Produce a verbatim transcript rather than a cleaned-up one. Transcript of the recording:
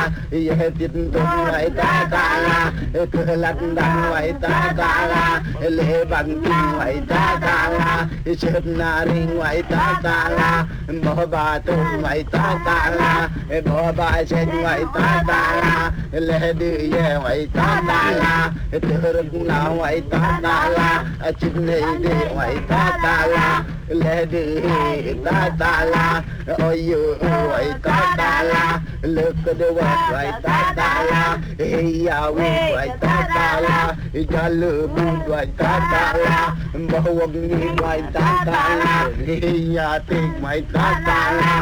ye tin tung ngoại ta ta la cơ lật đằng ngoại ta ta la lệ bằng kinh ngoại ta ta la chớp na ri ngoại ta ta la bỏ ba tu ngoại ta ta la bỏ ba trên ngoại ta ta la lệ đi ye ngoại ta ta la tư rực na ngoại ta ta la chinh này đi ngoại ta ta la lệ đi ta ta la ôi yêu ngoại ta ta la lực đưa ngoại ta ta la ya ngoại ta ta la ya lư ngoại ta ta la bao ngoại ta ta la ya tình ngoại ta ta la